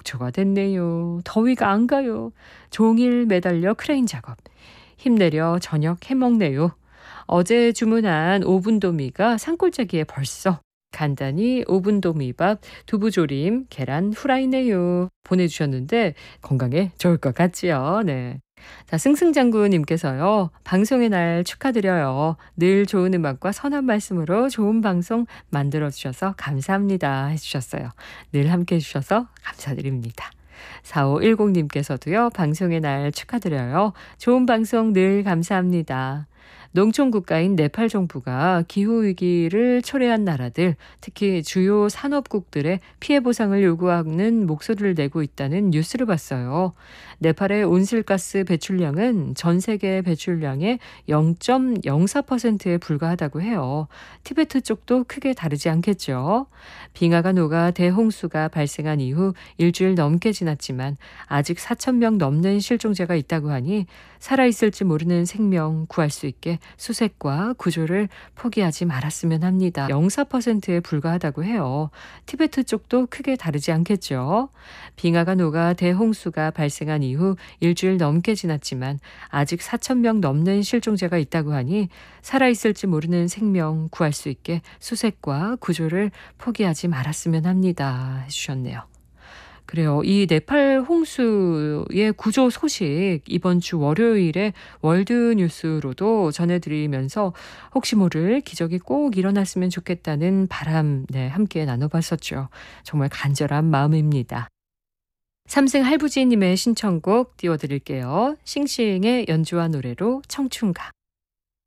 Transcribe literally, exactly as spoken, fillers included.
녹초가 됐네요. 더위가 안 가요. 종일 매달려 크레인 작업. 힘내려 저녁 해먹네요. 어제 주문한 오븐도미가 산골짜기에 벌써. 간단히 오븐도미밥, 두부조림, 계란 후라이네요. 보내주셨는데 건강에 좋을 것 같지요. 네. 자, 승승장구님께서요. 방송의 날 축하드려요. 늘 좋은 음악과 선한 말씀으로 좋은 방송 만들어주셔서 감사합니다 해주셨어요. 늘 함께 해주셔서 감사드립니다. 사오일공님께서도요. 방송의 날 축하드려요. 좋은 방송 늘 감사합니다. 농촌국가인 네팔 정부가 기후위기를 초래한 나라들, 특히 주요 산업국들의 피해 보상을 요구하는 목소리를 내고 있다는 뉴스를 봤어요. 네팔의 온실가스 배출량은 전 세계 배출량의 영 점 영사 퍼센트에 불과하다고 해요. 티베트 쪽도 크게 다르지 않겠죠. 빙하가 녹아 대홍수가 발생한 이후 일주일 넘게 지났지만 아직 사천 명 넘는 실종자가 있다고 하니 살아있을지 모르는 생명 구할 수 있게 수색과 구조를 포기하지 말았으면 합니다. 영사 퍼센트에 불과하다고 해요. 티베트 쪽도 크게 다르지 않겠죠. 빙하가 녹아 대홍수가 발생한 이후 일주일 넘게 지났지만 아직 사천 명 넘는 실종자가 있다고 하니 살아있을지 모르는 생명 구할 수 있게 수색과 구조를 포기하지 말았으면 합니다 해주셨네요. 그래요. 이 네팔 홍수의 구조 소식 이번 주 월요일에 월드뉴스로도 전해드리면서 혹시 모를 기적이 꼭 일어났으면 좋겠다는 바람 네, 함께 나눠봤었죠. 정말 간절한 마음입니다. 삼승 할부지님의 신청곡 띄워드릴게요. 싱싱의 연주와 노래로 청춘가.